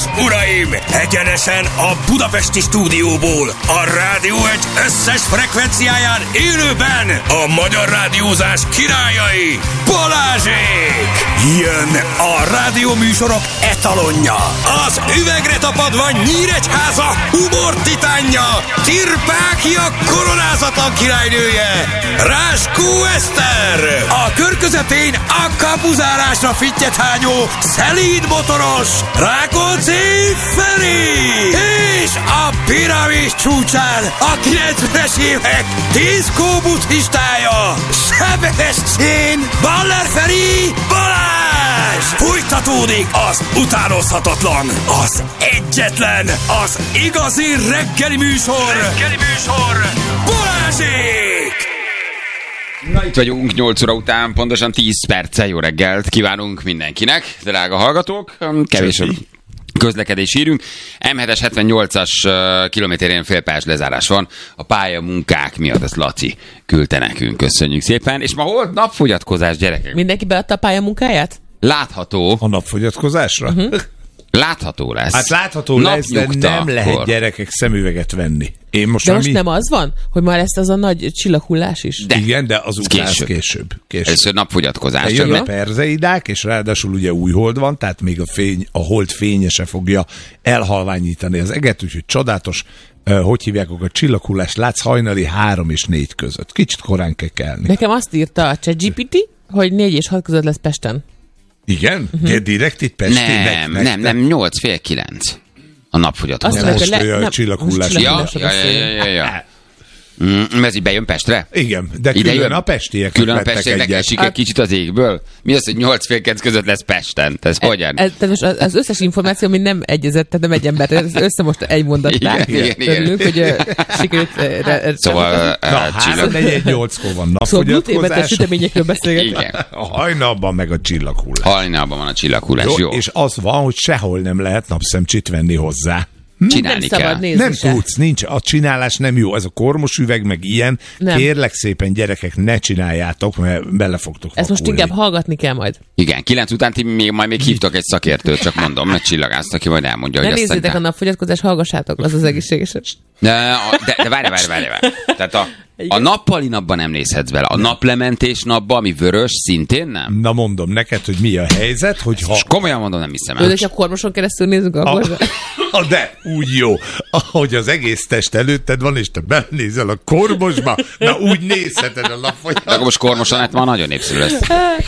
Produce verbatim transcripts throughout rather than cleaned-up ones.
és uraim, egyenesen a budapesti stúdióból, a Rádió egy összes frekvenciáján élőben a magyar rádiózás királyai, Balázsék! Jön a rádióműsorok etalonja, az üvegre tapadva Nyíregyháza humor titánja, Tirpákia koronázatlan királynője, Ráskó Eszter! A kör közepén a kapuzárásra fittyet hányó szelíd motoros Rákóczi Feri! És a piramis csúcsán a kilencvenes évek diszkó buddhistája, Sebestyén Baller Feri Balázs! Fújtatódik az utánozhatatlan, az egyetlen, az igazi reggeli műsor, reggeli műsor, Balázsék! Na, itt vagyunk nyolc óra után, pontosan tíz perccel. Jó reggelt kívánunk mindenkinek, drága hallgatók. Kevés közlekedés írünk. em hetes hetvennyolcas kilométerén félpályás lezárás van. A pályamunkák miatt, ezt Laci küldte nekünk. Köszönjük szépen. És ma hol napfogyatkozás, gyerekek? Mindenki beadta a pályamunkáját? Látható. A napfogyatkozásra? Uh-huh. Látható lesz. Hát látható lesz, de nem lehet gyerekek szemüveget venni. Én most de ami... most nem az van, hogy már lesz az a nagy csillaghullás is? De. Igen, de az után később. később. később. Először napfogyatkozás. Jön a perzeidák, és ráadásul ugye új hold van, tehát még a, fény, a hold fénye se fogja elhalványítani az eget, úgyhogy csodálatos, uh, hogy hívják, a csillaghullást látsz hajnali három és négy között. Kicsit korán kell kelni. Nekem azt írta a ChatGPT, hogy négy és hat között lesz Pesten. Igen? Uh-huh. De direkt itt Pestének? Nem, nem, nem, nyolc fél kilenc a napfogyatkozás. Nem, most le, a csillaghullás. Ja, ja, ja, ja, ja. Mm, ez így bejön Pestre? Igen, de ide külön jön? A pestiek. Külön a pestieknek esik egy kicsit az égből? Mi az, hogy nyolc fél kilenc között lesz Pesten? Ez e, hogyan? Ez, ez az, az összes információ, ami nem egyezett, tehát nem egy ember. Ez össze most egy mondatnál. Igen, igen, Örülünk, hogy uh, sikerült... Uh, szóval... Na, három negyed nyolckor van napfogyatkozás. Szóval gluténmentes süteményekről beszélgetünk. Igen. A hajnalban meg a csillaghullás. Hajnalban van a csillaghullás, jó. jó. És az van, hogy sehol nem lehet napszemcsit venni hozzá. Csinálni nem kell. Nem se. tudsz, nincs. A csinálás nem jó. Ez a kormos üveg, meg ilyen. Nem. Kérlek szépen, gyerekek, ne csináljátok, mert bele fogtok Ezt most vakulni. inkább hallgatni kell majd. Igen, kilenc után ti még, majd még hívtok egy szakértőt, csak mondom, egy csillagázt, aki majd elmondja, Ne hogy azt nézzétek a szerintem... napfogyatkozás, hallgassátok, az az egészséges. De, de, de várj, várj, várj, várj. Tehát a, a nappali napban nem nézhetsz bele. A naplementés napban, ami vörös, szintén nem? Na mondom neked, hogy mi a helyzet, hogyha... És komolyan mondom, nem hiszem Ő, el. hogyha kormoson keresztül nézzük, akkor... A, de úgy jó, ahogy az egész test előtted van, és te belenézel a kormosba, na úgy nézheted a napfolyamon. De akkor most kormosan, hát már nagyon népszerű lesz.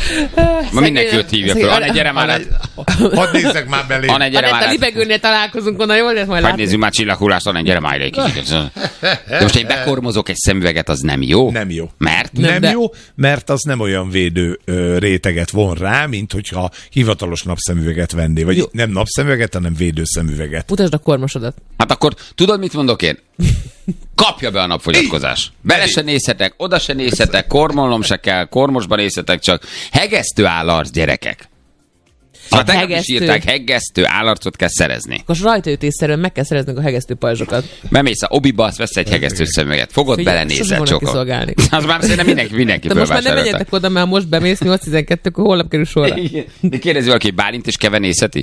Ma mindenki őt hívja föl. Anne, gyere már át. Hadd nézzek már belé. Anne, gyere már a át. libegőnél találkozunk, onnan jól lesz majd Hadd látni. nézzük már csillaghullást, Anne, gyere már ide egy kicsit. De most, egy bekormozok egy szemüveget, az nem jó? Nem jó. Mert? Nem, nem de... jó, mert az nem olyan védő ö, réteget von rá, mint hogyha hivatalos napszemüveget venné. Vagy jó. Nem napszemüveget, hanem védőszemüveget. Mutasd a kormosodat. Hát akkor tudod, mit mondok én? Kapja be a napfogyatkozás. Bele se nézhetek, oda se nézhetek, kormolnom se kell, kormosba nézhetek, csak hegesztő állarc, gyerekek. Szóval A tegnap is hegesztő. írták, hegesztő állarcot kell szerezni. Akkor rajtaütésszerűen meg kell szereznünk a hegesztő pajzsokat. Bemész a obiba, azt vesz egy hegesztő szemüveget. Fogod, Figyelj, belenézel, sosem volna csokol. kiszolgálni. Az már szerintem mindenki, mindenki De most már nem fölvásárolta. menjetek oda, mert most bemész nyolc tizenkettő, akkor holnap kerül sorra. De kérdezi valaki, Bálint és Keve nézheti?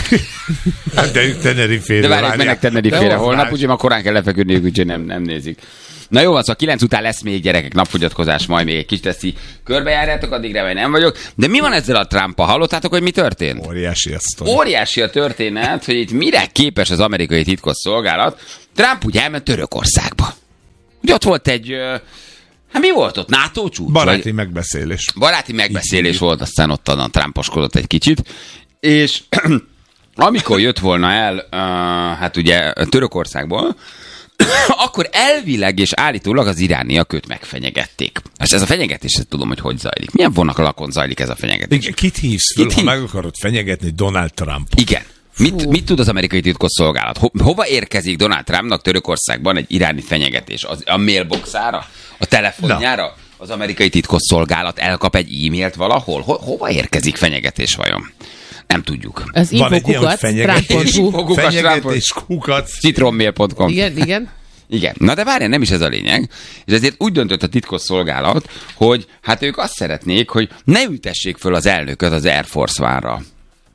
Hát de ők Tenerifére De várják, mennek Tenerifére holnap, várj. úgyhogy ma korán kell lefeküdniük, úgyhogy nem, nem nézik. Na jó, szóval kilenc után lesz még, gyerekek, napfogyatkozás, majd még egy kicsit ezt így körbejárjátok, addigra vagy nem vagyok. De mi van ezzel a Trump-a? Hallottátok, hogy mi történt? Óriási a sztori. Óriási a történet, hogy itt mire képes az amerikai titkosszolgálat. Trump úgy elment Törökországba. Ugye ott volt egy... Hát mi volt ott? NATO csúcs? Baráti vagy? megbeszélés. Baráti megbeszélés volt, aztán ott a Trumposkodott egy kicsit. És amikor jött volna el, uh, hát ugye Törökországból, akkor elvileg és állítólag az irániak őt megfenyegették. És ez a fenyegetés, ezt tudom, hogy hogy zajlik. Milyen vonalakon zajlik ez a fenyegetés? Igen, kit hívsz föl, Kit ha hív? meg akarod fenyegetni Donald Trump? Igen. Mit, mit tud az amerikai titkosszolgálat? Ho, hova érkezik Donald Trumpnak Törökországban egy iráni fenyegetés? Az, a mailboxára? A telefonjára? Na. Az amerikai titkosszolgálat elkap egy e-mailt valahol? Ho, hova érkezik fenyegetés vajon? Nem tudjuk. Az Van egy ilyen, hogy infokukat, fenyegetés, trump.hu. fenyegetés, kukac. citronmail pont com. Igen, igen. Igen. Na de várjál, nem is ez a lényeg. És ezért úgy döntött a titkosszolgálat, hogy hát ők azt szeretnék, hogy ne ültessék föl az elnököt az Air Force One-ra.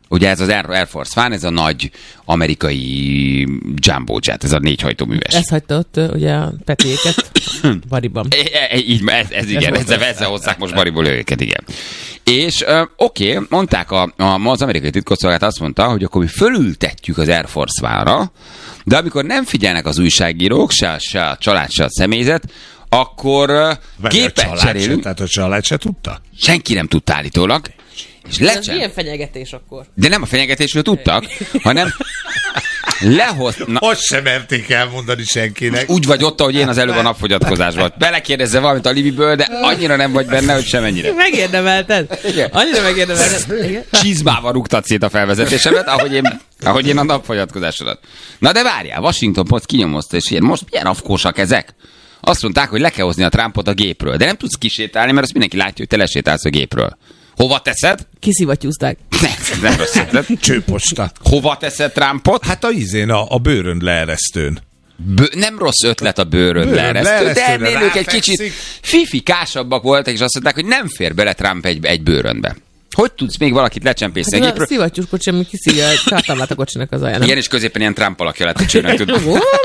ugye ez az Air, Air Force One, ez a nagy amerikai jumbo jet, ez a négy hajtóműves. Ez hagyta ott ugye a Petéket Bariban. E, e, így, ez, ez igen, ez ezzel, ezzel hozzák most Bariból őket, igen. És uh, oké, okay, mondták, a, a, az amerikai titkosszolgálat azt mondta, hogy akkor mi fölültetjük az Air Force One-ra, de amikor nem figyelnek az újságírók, se, se a család, se a személyzet, akkor uh, gépet cserélünk. Se, tehát a család se tudta? Senki nem tudta állítólag. És Ez milyen fenyegetés akkor? De nem a fenyegetésről tudtak, hanem lehoz... Na, azt sem merték elmondani senkinek. úgy vagy ott, ahogy én az előbb a napfogyatkozásban. Belekérdezze valamit a Libiből, de annyira nem vagy benne, hogy semennyire. Megérdemelted? Igen. Annyira megérdemelted. Igen. Csizmával rúgtad szét a felvezetésemet, ahogy én, ahogy én a napfogyatkozásodat. Na de várjál, Washington Post kinyomozta, és ilyen, most milyen afkósak ezek? Azt mondták, hogy le kell hozni a Trumpot a gépről, de nem tudsz kisétálni, mert azt mindenki látja, hogy te lesétálsz a gépről. Hova teszed? Kiszivattyúzták. Nem, nem rossz ötlet. Csőposta. Hova teszed Trumpot? Hát a izén, a, a bőrön leeresztőn. Bő, nem rossz ötlet a bőröd Bőröd leeresztő, de leeresztőre ennél ők egy ráfekszik. kicsit fifikásabbak voltak, és azt mondták, hogy nem fér bele Trump egy, egy bőrönbe. Hogy tudsz még valakit lecsempészni Hát a a gépről? szivattyús kocsi, ami kiszívja a tartalmát a kocsinak az alján. Igen, és középen ilyen Trump alakja lett a csőnek. tudod.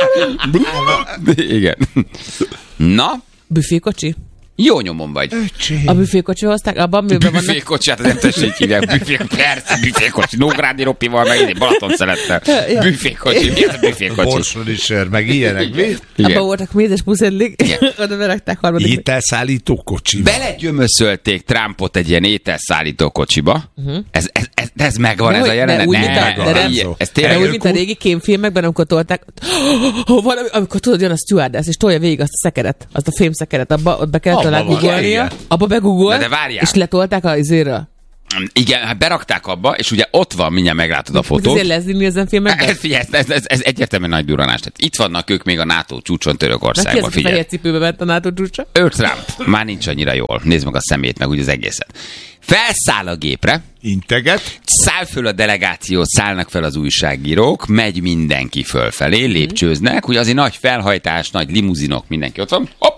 Igen. Na, Büfékocsi? jó nyomon vagy. A büfékocsi hozták, abban miben vannak? Büfékocsi, hát nem tessék hívják. Büfé, persze, büfékocsi. Nógrádi Ropival, meg egy Balaton szelettel. Büfékocsi. Mi az a büfékocsi? Borsodi sör, meg ilyenek. Mi? Abban Igen. voltak mézes puszedlik, Igen. oda berakták harmadik. Ételszállító kocsiba. Belegyömöszölték Trumpot egy ilyen ételszállító kocsiba. Uh-huh. Ez, ez, ez, ez megvan, De ez a hogy- jelenet. de úgy, Ne, mint a- ne, de nem- ilyen- ez De tényleg úgy, mint a régi kémfilmekben, amikor tolták, oh, valami, amikor tudod, jön a stewardess, és tolja végig azt a szekeret, azt a fémszekeret, abba ott be kellett Abba talán van, googolnia, igen. abba begoogolt, De- de várjál. és letolták az izéről. Igen, hát berakták abba, és ugye ott van, mindjárt meglátod a Hogy fotót. azért Leslie Nielsen filmekben? Ez, figyelj, ez, ez, ez egyértelműen nagy durranás. Tehát itt vannak ők még a NATO csúcson Na ki Törökországban, az, a figyelj. fehér cipőbe ment a NATO csúcsra? Ő Trump már nincs annyira jól. Nézd meg a szemét, meg úgy az egészet. Felszáll a gépre, Integet. száll föl a delegáció, szállnak fel az újságírók, megy mindenki fölfelé, lépcsőznek, ugye azért nagy felhajtás, nagy limuzinok, mindenki ott van, hopp,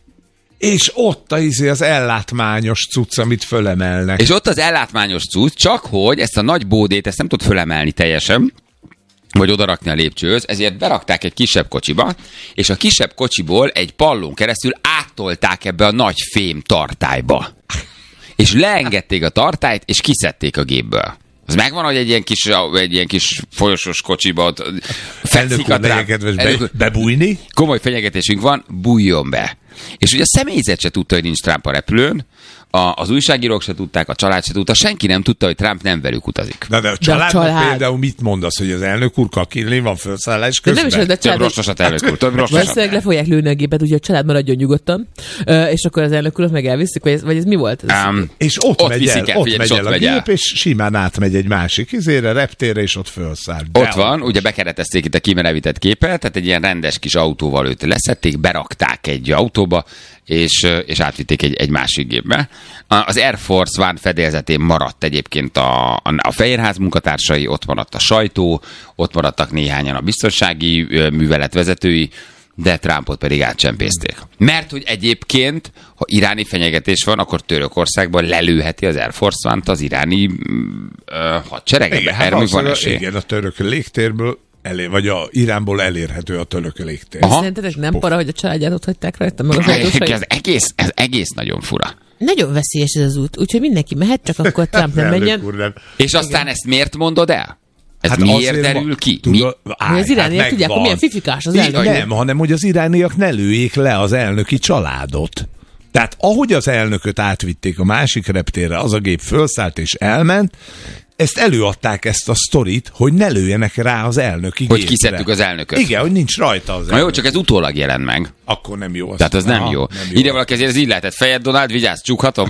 És ott a izé az ellátmányos cucc, amit fölemelnek. és ott az ellátmányos cucc, csak hogy ezt a nagy bódét, ezt nem tud fölemelni teljesen, vagy odarakni a lépcsőhöz, ezért berakták egy kisebb kocsiba, és a kisebb kocsiból egy pallón keresztül áttolták ebbe a nagy fém tartályba. És leengedték a tartályt, és kiszedték a gépből. Az megvan, hogy egy ilyen kis, egy ilyen kis folyosós kocsiba ott fekszik Elnök úr, a legyen Trump. kedves Elnök be, úr, bebújni. komoly fenyegetésünk van, bújjon be. És ugye a személyzet se tudta, hogy nincs Trump a repülőn, a, az újságírók se tudták, a család se tudta, senki nem tudta, hogy Trump nem velük utazik. Na de a családnak család. például mit mondasz, hogy az elnök úr kakilni van felszállás De közben? nem is ez, de Több család, rostosat elnök úr, több rostosat. valószínűleg le fogják lőni a gépet, úgyhogy a család maradjon nyugodtan, Ö, és akkor az elnök urat meg elviszik, vagy ez, vagy ez mi volt? Ez? Um, És ott, Ott megy viszik el, el, ott figyelj, megy és ott el a megy gép, el. és simán átmegy egy másik izére, reptérre, és ott felszáll. De Ott van, ugye bekeretezték itt a kimerevített képet, tehát egy ilyen rendes kis autóval őt leszették, berakták egy autóba, és, és átvitték egy, egy másik gépbe. Az Air Force One fedélzetén maradt egyébként a, a, a Fehérház munkatársai, ott maradt a sajtó, ott maradtak néhányan a biztonsági ö, művelet vezetői, de Trumpot pedig átcsempészték. Mert hogy egyébként, ha iráni fenyegetés van, akkor Törökországban lelőheti az Air Force One-t az iráni mm, ö, hadsereg. Igen, hát Erről még van valószínűleg esély. igen, a török légtérből elé, vagy a Iránból elérhető a török légtér. Aha. Szerintetek nem para, hogy a családját ott hagyták rajta, meg a fotósait? Ez egész, ez egész nagyon fura. Nagyon veszélyes ez az út, úgyhogy mindenki mehet, csak akkor Trump nem Elnök menjen. úr, nem. És aztán ezt miért mondod el? Ez Hát miért azért derül van- ki? Tudod, Mi? állj, Hogy az irániak hát tudják, hogy megvan. milyen fifikás az Így, elnök. Nem, hanem hogy az irániak ne lőjék le az elnöki családot. Tehát ahogy az elnököt átvitték a másik reptérre, az a gép fölszállt és elment, ezt előadták ezt a sztorit, hogy ne lőjenek rá az elnöki Hogy gépre. kiszedtük az elnököt. Igen, hogy nincs rajta az Na elnök. jó, csak ez utólag jelent meg. Akkor nem jó. Tehát az nem Aha, jó. nem jó. Ide valaki ezért ez így lehetett. Fejed, Donald, vigyázz, csukhatom.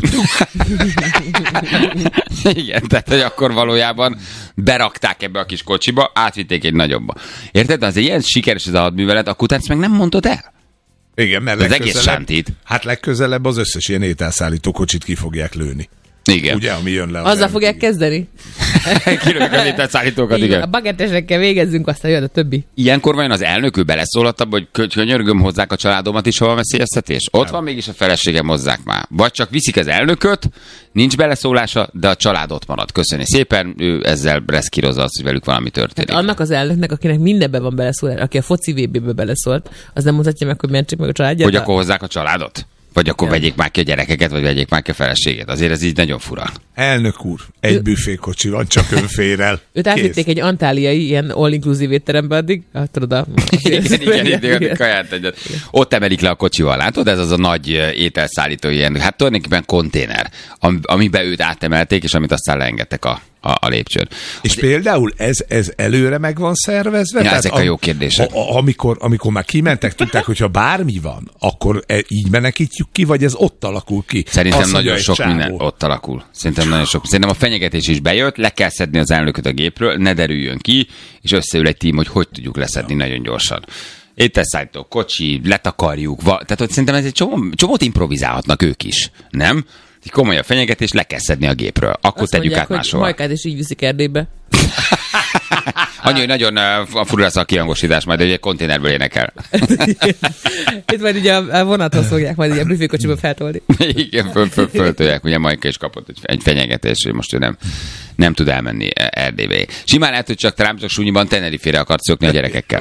Igen, tehát hogy akkor valójában berakták ebbe a kis kocsiba, átvitték egy nagyobba. Érted? Az egy ilyen sikeres ez a hadművelet, akkor utána ezt meg nem mondod el? Igen, mert Az egész legközelebb, sántít. hát legközelebb az összes ilyen ételszállító kocsit ki fogják lőni. Igen. Ugye, ami jön le. Azzal ember. fogják kezdeni? Kirövök az ételszállítókat, Igen. A igen. bagettesekkel végezzünk, aztán jön a többi. Ilyenkor vajon az elnök ő beleszólott abba, hogy kö- könyörgöm, hozzák a családomat is, ha van veszélyeztetés? Ott van mégis a feleségem, hozzák már. Vagy csak viszik az elnököt, nincs beleszólása, de a család ott marad. Köszöni szépen, ő ezzel reszkírozza azt, hogy velük valami történik. Tehát annak az elnöknek, akinek mindenben van beleszólás, aki a foci vé bé-be beleszólt, az nem mutatja meg, hogy mentsék meg a családját? Hogy akkor hozzák a családot? Vagy akkor vegyék már ki a gyerekeket, vagy vegyék már ki a feleséget. Azért ez így nagyon fura. Elnök úr, egy büfékocsi van, csak ön fér el. Őt átvitték egy antáliai, ilyen all-inclusive étterembe addig. Hát tudod, a... Igen, igen, igen, igen, kaját egyet. Ott emelik le a kocsival, látod? Ez az a nagy ételszállító ilyen, hát tulajdonképpen konténer, am- amiben őt átemelték, és amit aztán leengedtek a, a, a lépcsőn. És az például ez, ez előre meg van szervezve? Ja, ezek a jó kérdések. A, a, amikor, amikor már kimentek, tudták, hogyha bármi van, akkor e, így menekítjük ki, vagy ez ott alakul ki? Szerintem Azt mondja nagyon egy sok csávó. minden ott alakul. Szerintem nagyon sok. Szerintem a fenyegetés is bejött, le kell szedni az elnököt a gépről, ne derüljön ki, és összeül egy tím, hogy hogy tudjuk leszedni ja. nagyon gyorsan. Ételszállító, kocsi, letakarjuk, va- tehát hogy szerintem ez egy csomó, csomót improvizálhatnak ők is, nem? Egy komolyabb fenyegetés, le kell szedni a gépről. Akkor Azt tegyük mondják, át hogy máshova. Majkát is így viszik Erdélybe. Annyi, hogy nagyon uh, fura lesz a kihangosítás, majd egy konténerből énekel. Itt majd ugye a vonathoz fogják majd ugye a büfékocsiba feltolni. Igen, föl, föl, föltolják. Ugye Majka is kapott egy, egy fenyegetés, hogy most ő nem, nem tud elmenni Erdélybe. Simán lehet, hogy csak Trump csak súnyiban Tenerifére akart szökni a gyerekekkel.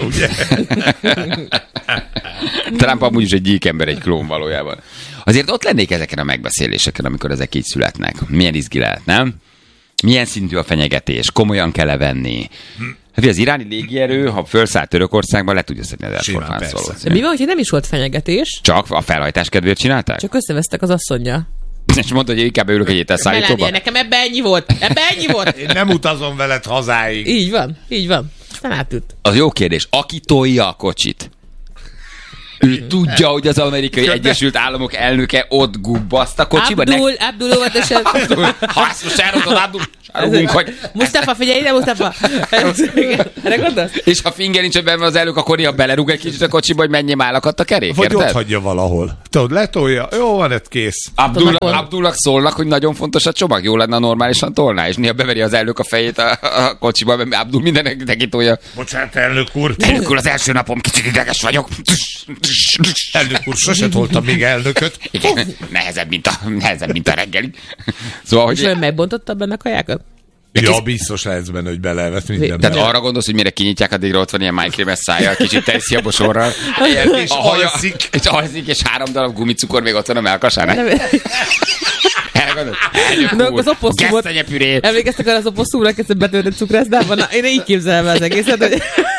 Trump amúgy is egy gyík ember, egy klón valójában. Azért ott lennék ezeken a megbeszéléseken, amikor ezek így születnek. Milyen izgi lehet, nem? Milyen szintű a fenyegetés? Komolyan kell-e venni? Hát az iráni légierő, ha felszállt Törökországba, le tudja szedni az Air Force One szólót. De mi van, hogyha nem is volt fenyegetés, Csak a felhajtás kedvéért csinálták? csak összevesztek az asszonnyal? És mondta, hogy inkább ülök egy ételszállítóba? Melania, nekem ebbe ennyi volt, ebbe ennyi volt. Én nem utazom veled hazáig. Így van, így van. Aztán átült. Az jó kérdés. Aki tolja a kocsit, ő tudja, hogy az Amerikai Egyesült Államok elnöke ott gubbaszt a kocsiba. Abdul, Abdul óvatosan. Ha ezt most elrotod, Abdul, rúgunk, hogy... Mustafa, figyelj ide, Mustafa! Erre gondolsz? És ha finger nincs benne az elnök, akkor néha belerúg egy kicsit a kocsiba, hogy menjél állakadt a kerék, Vagy érted? ott hagyja valahol. Tudod, letolja, jó van, ez kész. Abdulnak, Tudod, Abdulnak szólnak, hogy nagyon fontos a csomag, jó lenne, normálisan tolná, és néha beveri az elnök a fejét a, a kocsiba, mert Abdul mindenek neki tolja. Bocsánat, elnök úr. Elnök úr, az első napom, kicsit ideges vagyok. Elnök úr, sose toltam még elnököt. Igen, nehezebb, mint a, nehezebb, mint a reggeli. Szóval, És hogy... olyan megbontotta benne a kajákat? Ja, biztos lehetsz benne, hogy belevett minden. Tehát arra gondolsz, hogy mire kinyitják, addigra ott van ilyen májkrémes szája, kicsit teszi a bosorral. És A haja- alszik. És alszik, és három darab gumicukor még ott van a melkasán. Nem, Elgondolod? Elnök de úr, az oposszumot, gesztenyepüré. emlékeztek arra az oposszumra, kezdett betöltött cukrászdában? Na, én így képzelem el az egészet, hogy...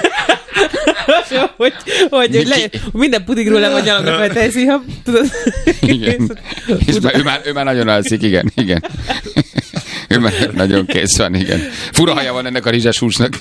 hogy, hogy, hogy le, minden pudigról le van nyalognak, vagy tejszíha, tudod? Igen. És már, ő, már, ő már nagyon alszik, igen, igen. Ő már nagyon kész van, igen. Fura haja van ennek a rizses húsnak.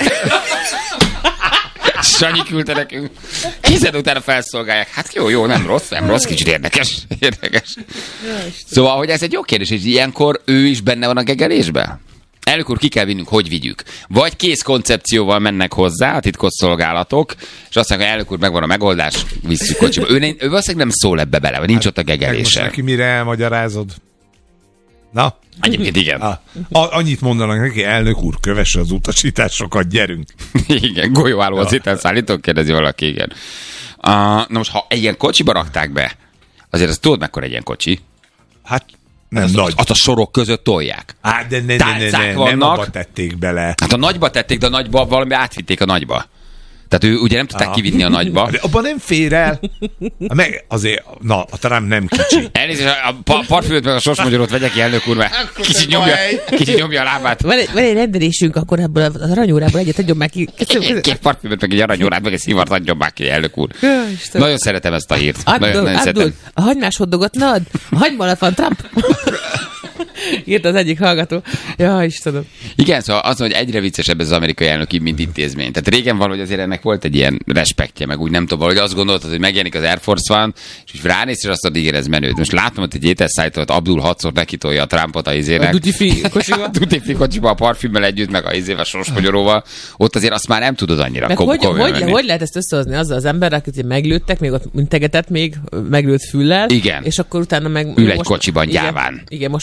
Sanyi küldte nekünk. Kized utána felszolgálják. Hát jó, jó, nem rossz, nem rossz, kicsit érdekes. Érdekes. Szóval, hogy ez egy jó kérdés, és ilyenkor ő is benne van a gegelésben? Elnök úr, ki kell vinnünk, hogy vigyük. Vagy kész koncepcióval mennek hozzá a titkosszolgálatok, és azt mondják, hogy elnök úr, megvan a megoldás, visszük kocsiba. Ő, ő valószínűleg nem szól ebbe bele, vagy nincs ott a Most gegelése. neki mire elmagyarázod? Na? Egyébként igen. A, a, annyit mondanak neki, elnök úr, kövesse az utasításokat, gyerünk. Igen, golyóálló az ételszállítók, kérdezi valaki, igen. Uh, na most, ha egy ilyen kocsiba rakták be, azért azt tudod, mekkora egy ilyen kocsi? Hát nem Az, nagy. azt a sorok között tolják. Hát de ne, ne, ne, Tálcák ne, nem vannak. abba tették bele. Hát a nagyba tették, de a nagyba valami átvitték a nagyba. Tehát ő ugye nem tudták Aha. kivinni a nagyba. De abban nem fér el. Meg azért, na, a Trump nem kicsi. Elnézést, a pa- parfümöt meg a sorsmagyarót vegye ki, elnök úr, mert kicsit nyomja, kicsit nyomja a lábát. Van egy, van egy rendelésünk, akkor ebből az aranyórából egyet adjon már ki. Két parfümöt, meg egy aranyórát, meg egy szivart adjon már ki, elnök úr. Ja, Isten. Nagyon szeretem ezt a hírt. Nagyon, Abdul, nagyon Abdul, szeretem. a hagymás hoddogot ne add. A hagyma alatt van Trump. Írt az egyik hallgató. Ja, Istenem. Igen, szóval az, hogy egyre viccesebb ez az amerikai elnöki, mint intézmény. Tehát régen valahogy azért ennek volt egy ilyen respektje, meg úgy nem tudom, valahogy azt gondoltad, hogy megjelenik az Air Force One, és úgy ránéz, és azt mondod, igen, ez menő. Most látom, hogy egy ételszállítót Abdul hatszor nekitolja a Trumpot a izének. A duty free kocsiba. A duty free kocsiba, a parfümmel együtt, meg a izével sorsmagyaróval. Ott azért azt már nem tudod annyira Meg kom- hogy, komolyan hogy, venni. hogy lehet ezt összehozni azzal az emberrel, akit meglőttek, még ott integetett még, meglőtt füllel. Igen. És akkor utána meg... Ül egy most, kocsiban igen, gyáván. Igen, most meg már nem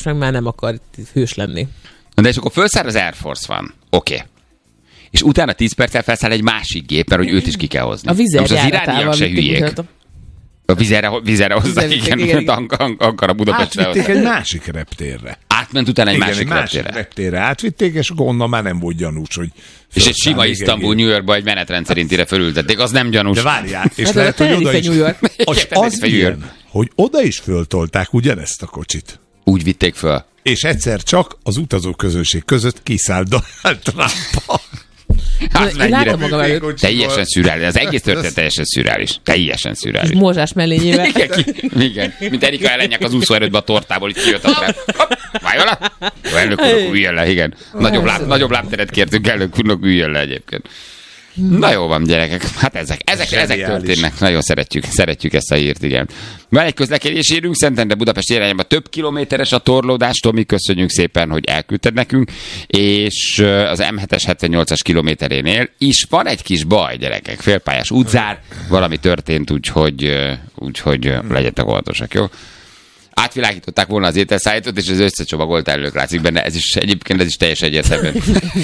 akar hős lenni. De és akkor felszáll az Air Force One. Oké. Okay. És utána tíz perccel felszáll egy másik gép, mert hogy őt is ki kell hozni. A Vizer most az irániak se hülyék. A Vizerre, Vizerre hozzá, igen, igen. Ankara Budapestre. Átvitték egy másik reptérre. Átment utána egy igen, másik, egy másik reptérre. reptérre. Átvitték, és akkor onnan már nem volt gyanús, hogy... És egy sima Isztambul, New Yorkba egy menetrend szerintire fölültették, az nem gyanús. De várjál, és hát lehet, hogy oda is... New York. Az, az ilyen, hogy oda is föltolták ugyanezt a kocsit. Úgy vitték föl. És egyszer csak az utazóközönség között kiszállt Donald Trump. Az mennyire magam előtt. Teljesen szürális. Az egész történet teljesen szürális. Teljesen szürális. Mózsás mellényével. Igen, ki, igen. Mint Erika Ellenyak az úszóerődbe a tortából, itt kijött a trap. Váljon le! Jó, elnök úrnak üljön le, igen. Nagyobb, láb, nagyobb lábteret kértünk, elnök úrnak üljön le egyébként. Na jó van, gyerekek. Hát ezek, ezek, ezek történnek. Nagyon szeretjük, szeretjük ezt a hírt, igen. Van egy közlekedési hírünk, Szentendre Budapest irányában több kilométeres a torlódástól, mi köszönjük szépen, hogy elküldted nekünk, és az em hetes hetvennyolcas kilométerénél is van egy kis baj, gyerekek. Félpályás útzár, valami történt, úgyhogy, úgyhogy legyetek óvatosak, jó? Átvilágították volna az ételszállítót, és az összecsomagolt elők látszik benne. Ez is egyébként ez is teljes egyértelmű.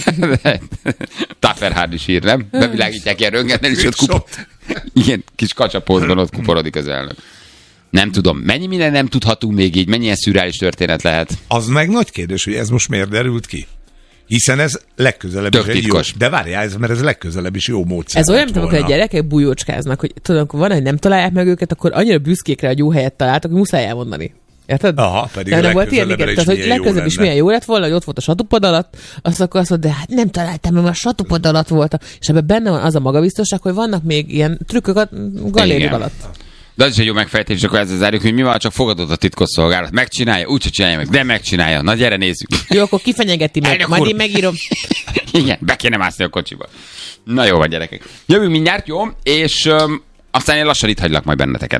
Tafferhard is ír, nem? Bevilágítják ilyen röntgennel, és ott kupa... Igen, kis kacsapózban ott kuporodik az elnök. Nem tudom, mennyi minden nem tudhatunk még így, mennyi ilyen szürreális történet lehet? Az meg nagy kérdés, hogy ez most miért derült ki? Hiszen ez legközelebb Tök is egy titkos. jó... De várjál, ez, mert ez legközelebb is jó módszer. Ez olyan, mint amikor a gyerekek bujócskáznak, hogy tudod, amikor van, hogy nem találják meg őket, akkor annyira büszkék rá, hogy jó helyet találtak, hogy muszáj elmondani. Érted? Aha, pedig de nem volt ilyen, igen, tehát, hogy legközelebb is lenne. milyen jó lett volna, hogy ott volt a satupad alatt, azt akkor azt mondta, de hát nem találtam, mert a satupad alatt volt. És ebben benne van az a magabiztosság, hogy vannak még ilyen trükkök a galérik alatt. De az is egy jó megfejtés, akkor ezzel zárjuk, hogy mi van, csak fogadott a titkosszolgálat. Megcsinálja, úgyse csinálja meg, de megcsinálja. Na gyere, nézzük. Jó, akkor kifenyegeti meg, Elnök majd úr. én megírom. Igen, be kéne mászni a kocsiba. Na jó van, gyerekek. Jövünk mindjárt, jó? És um, aztán én lassan itt hagylak majd benneteket.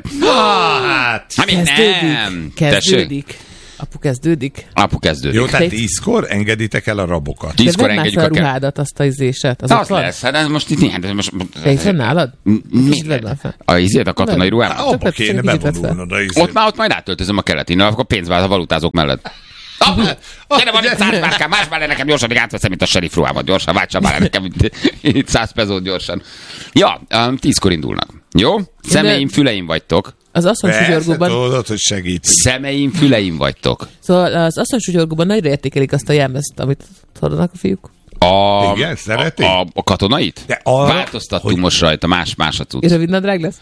Hát! Hát még nem. Kezdődik. Kezdődik. Apu kezdődik. Apu kezdődik. Jó, tehát tízkor engeditek el a rabokat. Tízkor de vedd már engedjük fel a a kell. ruhádat, azt a izéset. Az, Az ott van? lesz, hát ez most itt néhány, de most... Te itt van nálad? Mi? Vedd már fel. A izét, a katonai ruhában? Csak Abba csak kéne kicsit vedd fel. bevonulnod a Ott már, ott majd átöltözöm a keletin, akkor pénzvált a valutázók mellett. Ah, gyere, van itt száz márkám, más már le nekem gyorsan, még átveszem, mint a sheriff ruhámat gyorsan, váltsam már le nekem itt, itt száz pezót gyorsan. Ja, um, tízkor indulnak. Jó? Szemeim, füleim vagytok. Az asszonysugyorgóban, tudod, hogy segít. Szemeim, füleim vagytok. szóval az asszonysugyorgóban nagyra értékelik azt a jelmezt, amit hordanak a fiúk. A, Igen, szeretik? a, a, a katonait? De arra, Változtattunk hogy- most rajta, más-más a cucc. És rövid nadrág lesz?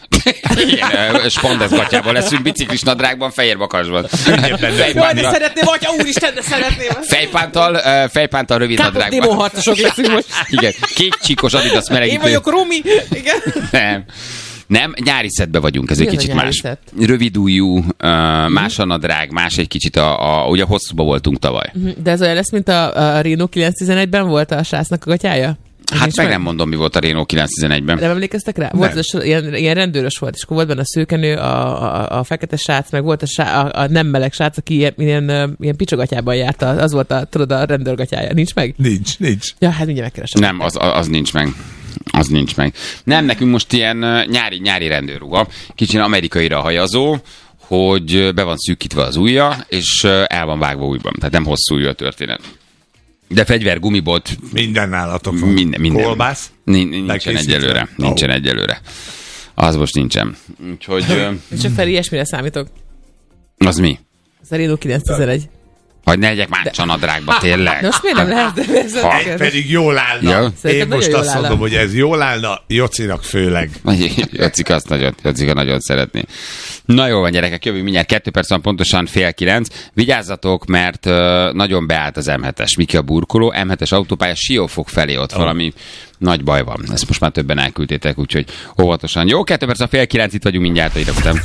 Igen, spandesz gatyában leszünk, biciklis nadrágban, fehér bakasban. Jaj, de Fejpántal, szeretném, atya úristen, de szeretném. fejpántal, ö, fejpántal rövid Kápok nadrágban. démonharcosok leszünk most. Igen, kék csíkos Adidas Én melegítő. vagyok Rumi. Igen. Nem. Nem, nyári szedbe vagyunk, ez Mi egy az a kicsit nyári más. szett? Rövidújú, uh, más a nadrág, más egy kicsit a, a ugye hosszúba voltunk tavaly. De ez olyan lesz, mint a, a Renault kilencszáztizenegyben volt a srácnak a gatyája? Ez Hát nincs meg nem mondom, mi volt a Renault kilencszáztizenegyben. Nem emlékeztek rá? Volt az, ilyen, ilyen rendőrös volt, és akkor volt benne a szőkenő, a, a, a fekete srác, meg volt a, sá, a, a nem meleg srác, aki ilyen, ilyen, ilyen picsogatyában járt, az volt a, tudod, a rendőrgatyája. Nincs meg? Nincs, nincs. Ja, hát mindjárt megkeresem. Nem, az, az nincs meg. Az nincs meg. Nem, nekünk most ilyen uh, nyári, nyári rendőrruha, kicsit amerikaira hajazó, hogy be van szűkítve az ujja, és uh, el van vágva újban. Tehát nem hosszú ujjú a történet. De fegyver, gumibot, Minden nálatok van. minden. minden. Kolbász? Nin- nincsen Lekészítve? egyelőre. Nincsen Ó. egyelőre. Az most nincsen. Úgyhogy uh, Csak fel ilyesmire számítok. az mi? Ez a Renault kilencszáztizenegy. Hogy ne legyek már csanadrágba, tényleg. De most miért nem lehet? De ez Ha, ez- Pedig jól állna. Ja. Én Szerintem most nagyon azt jól mondom, állna. hogy ez jól állna, Jocinak főleg. Jocika azt nagyon, Jocika nagyon szeretné. Na jó van, gyerekek, jövünk mindjárt kettő perc van, pontosan fél kilenc. Vigyázzatok, mert uh, nagyon beállt az em hetes. Miki a burkoló, em hetes autópálya Siófok felé, ott oh. valami nagy baj van. Ezt most már többen elküldtétek, úgyhogy óvatosan. Jó, kettő perc van, fél kilenc, itt vagyunk mindjárt a ide után.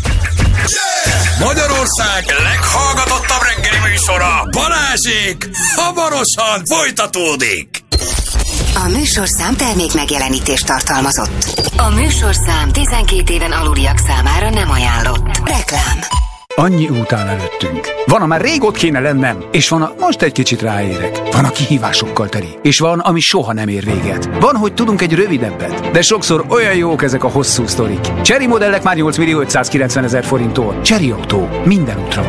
Magyarország leghallgatottabb reggeli műsora, Balázsék, hamarosan folytatódik. A műsorszám termék megjelenítést tartalmazott. A műsorszám tizenkét éven aluliak számára nem ajánlott. Reklám. Annyi út áll előttünk. Van, amár rég ott kéne lennem, és van, a most egy kicsit ráérek. Van, a kihívásokkal teli, és van, ami soha nem ér véget. Van, hogy tudunk egy rövidebbet, de sokszor olyan jók ezek a hosszú sztorik. Chery modellek már nyolc millió ötszázkilencven ezer forinttól. Chery Autó. Minden útra való.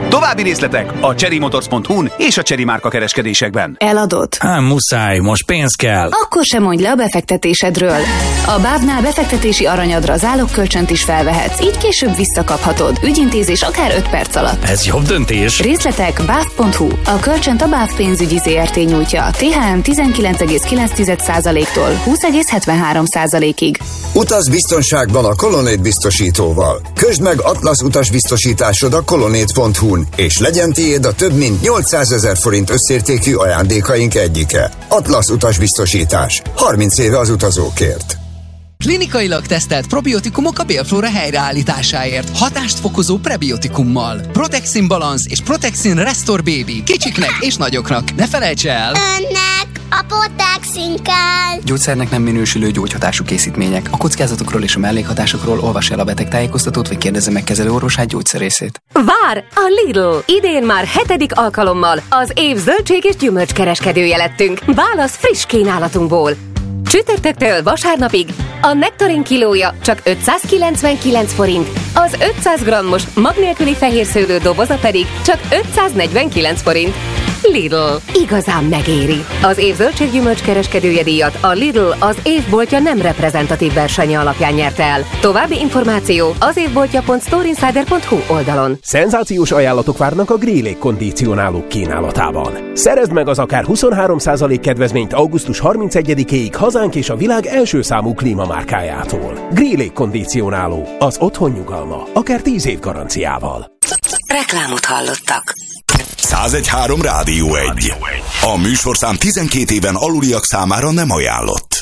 További részletek a chery motors pont hu-n és a Chery márka kereskedésekben. Eladod? Hát muszáj, most pénz kell. Akkor sem mondj le a befektetésedről. A bávnál befektetési aranyadra zálogkölcsönt is felvehetsz, így később visszakaphatod. Ügyintézés akár öt perc alatt. Ez jobb döntés. Részletek báv pont hu. A kölcsönt a BÁV pénzügyi zé er té nyújtja. té há em tizenkilenc egész kilenc százaléktól húsz egész hetvenhárom százalékig. Utaz biztonságban a Colonnade biztosítóval. Közd meg Atlasz utasbiztosításod a colonnade pont hu-n, és legyen tiéd a több mint nyolcszázezer forint összértékű ajándékaink egyike. Atlasz utasbiztosítás. harminc éve az utazókért. Klinikailag tesztelt probiotikumok a bélflóra helyreállításáért. Hatást fokozó prebiotikummal. Protexin Balance és Protexin Restore Baby. Kicsiknek és nagyoknak. Ne felejts el! Önnek a Protexin kell! Gyógyszernek nem minősülő gyógyhatású készítmények. A kockázatokról és a mellékhatásokról olvassa el a betegtájékoztatót, vagy kérdezze meg kezelőorvosát, gyógyszerészét. Vár a Lidl! Idén már hetedik alkalommal az év zöldség és gyümölcskereskedője lettünk. Válasz friss kínálatunkból. Csütörtöktől vasárnapig a nektarin kilója csak ötszázkilencvenkilenc forint, az ötszáz grammos mag nélküli fehérszőlő doboza pedig csak ötszáznegyvenkilenc forint. Lidl. Igazán megéri. Az év zöldséggyümölcs kereskedője díjat a Lidl az évboltja nem reprezentatív versenye alapján nyerte el. További információ az évboltja pont storeinsider pont hu oldalon. Szenzációs ajánlatok várnak a Grillé kondicionálók kínálatában. Szerezd meg az akár huszonhárom százalék kedvezményt augusztus harmincegyedikéig hazánk és a világ első számú klímamárkájától. Grillé kondicionáló. Az otthon nyugalma. Akár tíz év garanciával. Reklámot hallottak. száz egy három Rádió egy. A műsorszám tizenkét éven aluliak számára nem ajánlott.